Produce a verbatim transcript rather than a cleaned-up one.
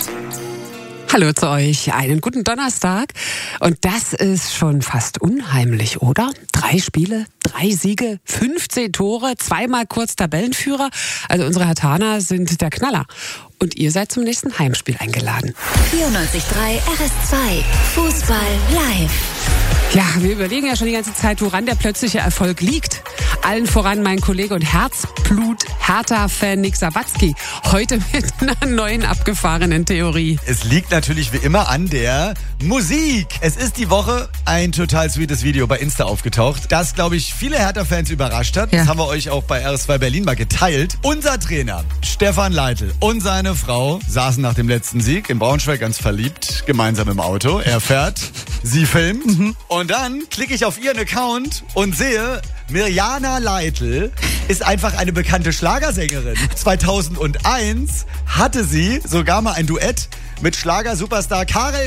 Hallo zu euch, einen guten Donnerstag. Und das ist schon fast unheimlich, oder? Drei Spiele, drei Siege, fünfzehn Tore, zweimal kurz Tabellenführer. Also unsere Herthaner sind der Knaller. Und ihr seid zum nächsten Heimspiel eingeladen. vierundneunzig Komma drei R S zwei, Fußball live. Ja, wir überlegen ja schon die ganze Zeit, woran der plötzliche Erfolg liegt. Allen voran mein Kollege und Herzblut-Hertha-Fan Nick Sawatzki. Heute mit einer neuen abgefahrenen Theorie. Es liegt natürlich wie immer an der Musik. Es ist die Woche ein total sweetes Video bei Insta aufgetaucht, das, glaube ich, viele Hertha-Fans überrascht hat. Ja. Das haben wir euch auch bei R S zwei Berlin mal geteilt. Unser Trainer, Stefan Leitl, und seine Frau saßen nach dem letzten Sieg in Braunschweig ganz verliebt, gemeinsam im Auto. Er fährt, sie filmt. Mhm. Und dann klicke ich auf ihren Account und sehe, Mirjana Leitl ist einfach eine bekannte Schlagersängerin. zweitausendeins hatte sie sogar mal ein Duett mit Schlager-Superstar Karel